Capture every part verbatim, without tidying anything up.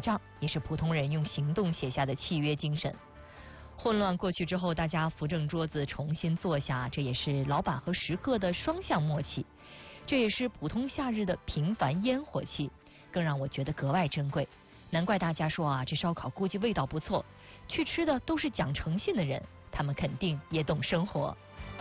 仗，也是普通人用行动写下的契约精神。混乱过去之后，大家扶正桌子重新坐下，这也是老板和食客的双向默契，这也是普通夏日的平凡烟火气，更让我觉得格外珍贵。难怪大家说啊，这烧烤估计味道不错，去吃的都是讲诚信的人，他们肯定也懂生活。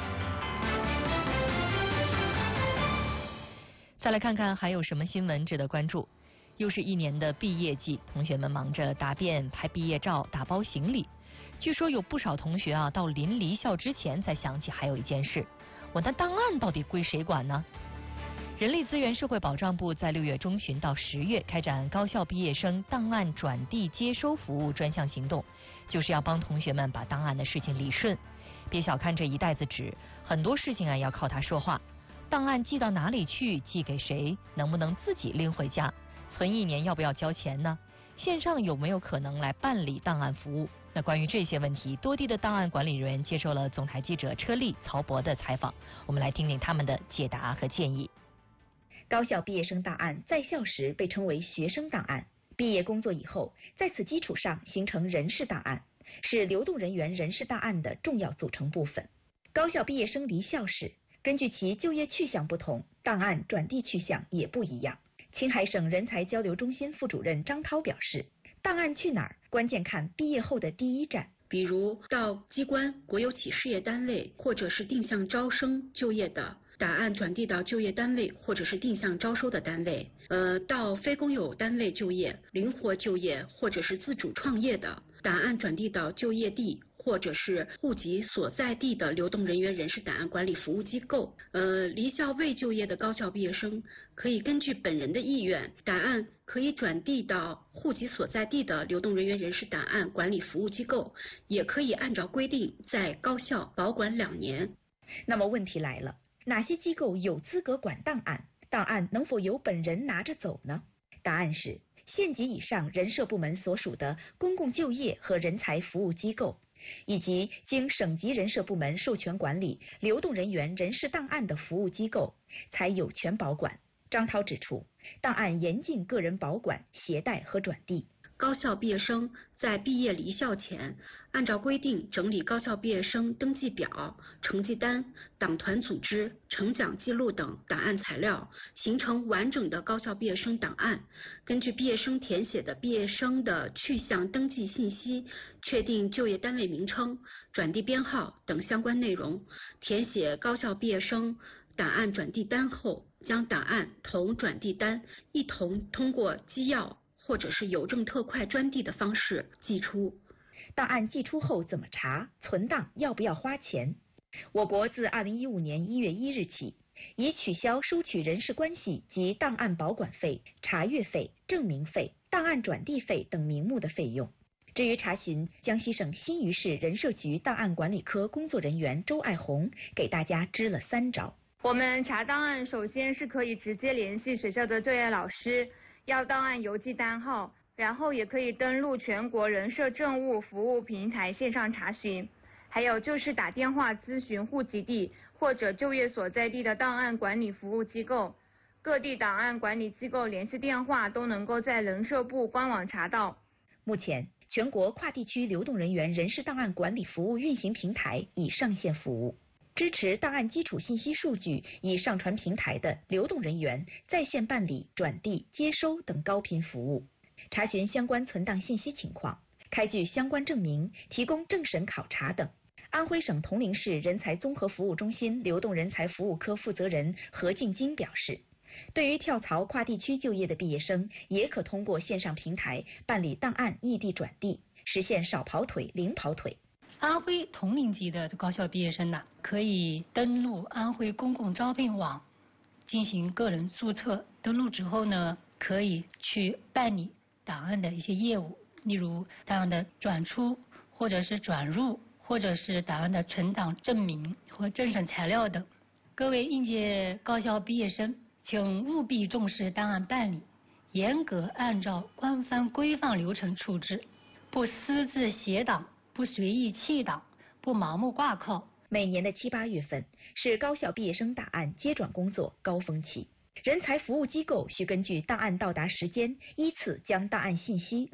再来看看还有什么新闻值得关注。又是一年的毕业季，同学们忙着答辩、拍毕业照、打包行李。据说有不少同学啊，到临离校之前才想起还有一件事，我的档案到底归谁管呢？人力资源社会保障部在六月中旬到十月开展高校毕业生档案转递接收服务专项行动，就是要帮同学们把档案的事情理顺。别小看这一袋子纸，很多事情啊要靠它说话。档案寄到哪里去，寄给谁，能不能自己拎回家，存一年要不要交钱呢？线上有没有可能来办理档案服务？那关于这些问题，多地的档案管理人员接受了总台记者车丽、曹博的采访，我们来听听他们的解答和建议。 高校毕业生档案在校时被称为学生档案，毕业工作以后，在此基础上形成人事档案，是流动人员人事档案的重要组成部分。高校毕业生离校时，根据其就业去向不同，档案转递去向也不一样。青海省人才交流中心副主任张涛表示，档案去哪儿，关键看毕业后的第一站， 比如到机关、国有企事业单位或者是定向招生就业的，档案转递到就业单位或者是定向招收的单位；呃，到非公有单位就业、灵活就业或者是自主创业的，档案转递到就业地或者是户籍所在地的流动人员人事档案管理服务机构。呃，离校未就业的高校毕业生可以根据本人的意愿，档案可以转递到户籍所在地的流动人员人事档案管理服务机构，也可以按照规定在高校保管两年。 那么问题来了，哪些机构有资格管档案？档案能否由本人拿着走呢？答案是县级以上人社部门所属的公共就业和人才服务机构，以及经省级人社部门授权管理流动人员人事档案的服务机构才有权保管。张涛指出，档案严禁个人保管、携带和转递。 高校毕业生在毕业离校前，按照规定整理高校毕业生登记表、成绩单、党团组织、成奖记录等档案材料，形成完整的高校毕业生档案。根据毕业生填写的毕业生的去向登记信息，确定就业单位名称、转递编号等相关内容。填写高校毕业生档案转递单后，将档案同转递单一同通过机要或者是邮政特快专递的方式寄出。 档案寄出后怎么查？存档要不要花钱？我国自二零一五年一月一日起，已取消收取人事关系及档案保管费、查阅费、证明费、档案转递费等名目的费用。至于查询，江西省新余市人社局档案管理科工作人员周爱红给大家支了三招。 我们查档案，首先是可以直接联系学校的就业老师，要档案邮寄单号，然后也可以登录全国人社政务服务平台线上查询，还有就是打电话咨询户籍地或者就业所在地的档案管理服务机构，各地档案管理机构联系电话都能够在人社部官网查到。 目前，全国跨地区流动人员人事档案管理服务运行平台已上线服务。支持档案基础信息数据已上传平台的流动人员在线办理、转递、接收等高频服务，查询相关存档信息情况，开具相关证明，提供政审考察等。安徽省铜陵市人才综合服务中心流动人才服务科负责人何静金表示，对于跳槽跨地区就业的毕业生，也可通过线上平台办理档案异地转递，实现少跑腿、零跑腿。 安徽同龄级的高校毕业生呢，可以登录安徽公共招聘网进行个人注册。登录之后呢，可以去办理档案的一些业务，例如档案的转出，或者是转入，或者是档案的存档证明和政审材料等。各位应届高校毕业生，请务必重视档案办理，严格按照官方规范流程处置，不私自携档，不随意弃档，不盲目挂靠。 每年的七八月份是高校毕业生档案接转工作高峰期，人才服务机构需根据档案到达时间，依次将档案信息